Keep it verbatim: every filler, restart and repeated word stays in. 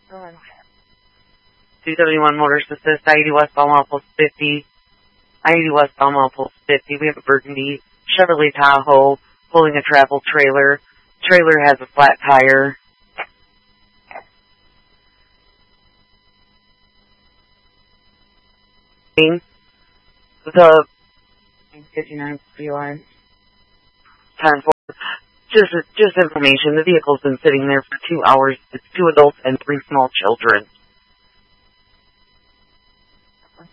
two seventy-one Motors Assist, I eighty West Belmont Post fifty. I eighty West Belmont Post fifty. We have a Burgundy Chevrolet Tahoe pulling a travel trailer. Trailer has a flat tire. The fifty-nine P R ten four. Just, just information. The vehicle's been sitting there for two hours. It's two adults and three small children.